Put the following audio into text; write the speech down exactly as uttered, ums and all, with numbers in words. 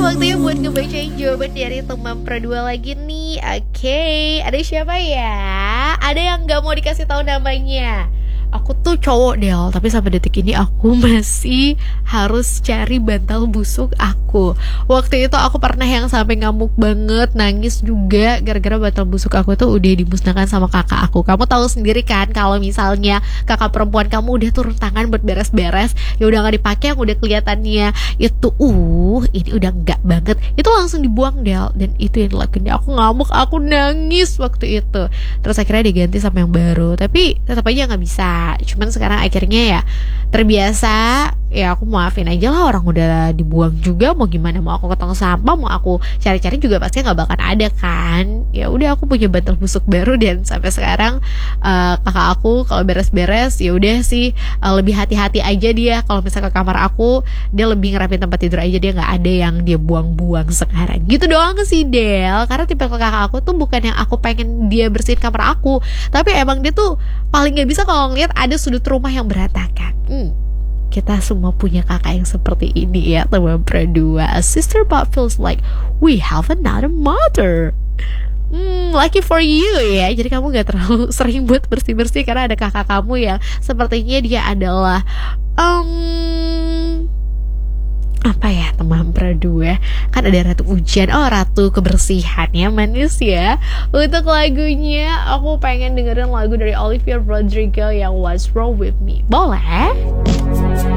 waktunya buat ngebacain jawaban dari teman perdua lagi nih. Oke, ada siapa ya? Ada yang gak mau dikasih tahu namanya. Aku tuh cowok Del, tapi sampai detik ini aku masih harus cari bantal busuk aku. Waktu itu aku pernah yang sampai ngamuk banget, nangis juga gara-gara bantal busuk aku tuh udah dimusnahkan sama kakak aku. Kamu tahu sendiri kan kalau misalnya kakak perempuan kamu udah turun tangan buat beres-beres, ya udah nggak dipakai, yang udah kelihatannya itu uh ini udah enggak banget, itu langsung dibuang Del. Dan itu yang dilakuin, aku ngamuk, aku nangis waktu itu. Terus akhirnya diganti sama yang baru, tapi tetap aja nggak bisa. Cuman sekarang akhirnya ya terbiasa, ya aku maafin aja lah, orang udah dibuang juga, mau gimana, mau aku ke tong sampah, mau aku cari-cari juga pasti nggak bakal ada kan. Ya udah, aku punya bantal busuk baru. Dan sampai sekarang uh, kakak aku kalau beres-beres ya udah sih uh, lebih hati-hati aja dia. Kalau misalnya ke kamar aku, dia lebih ngerapin tempat tidur aja, dia nggak ada yang dia buang-buang sekarang. Gitu doang sih Del. Karena tipe kakak aku tuh bukan yang aku pengen dia bersihin kamar aku, tapi emang dia tuh paling nggak bisa kalau ngeliat ada sudut rumah yang berantakan. Hmm. Kita semua punya kakak yang seperti ini ya, teman berdua. A sister but feels like we have another mother. Hmm, lucky for you ya. Jadi kamu gak terlalu sering buat bersih-bersih karena ada kakak kamu yang sepertinya dia adalah um, apa ya, teman berdua. Kan ada Ratu Hujan, oh Ratu Kebersihan ya, manis ya. Untuk lagunya aku pengen dengerin lagu dari Olivia Rodrigo yang What's Wrong With Me. Boleh?